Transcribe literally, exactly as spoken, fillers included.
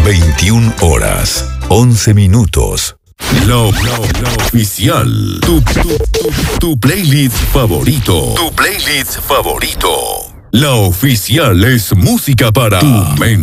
veintiuna horas, once minutos. La, la, la oficial. Tu, tu, tu, tu playlist favorito. Tu playlist favorito. La oficial es música para tu mente.